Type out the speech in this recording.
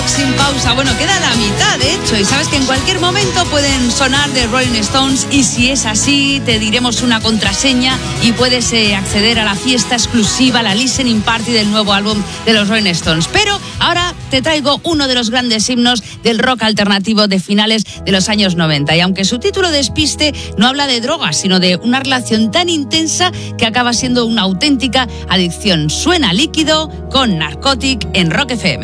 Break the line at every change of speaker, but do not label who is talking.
rock sin pausa. Bueno, queda la mitad, de hecho, y sabes que en cualquier momento pueden sonar de Rolling Stones, y si es así, te diremos una contraseña y puedes acceder a la fiesta exclusiva, la listening party del nuevo álbum de los Rolling Stones. Pero ahora te traigo uno de los grandes himnos del rock alternativo de finales de los años 90, y aunque su título despiste, no habla de drogas, sino de una relación tan intensa que acaba siendo una auténtica adicción. Suena Líquido con Narcotic en Rock FM.